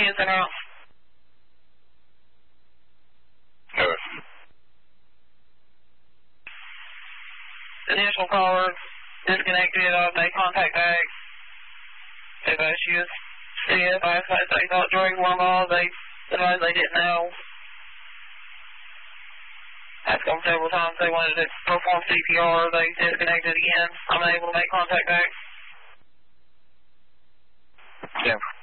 10 center out. Okay. Initial caller disconnected. Make contact back. If issues. CF, they thought during warm-all, they advised they didn't know. Asked them several times they wanted to perform CPR. They disconnected again. I'm unable to make contact back. Yeah.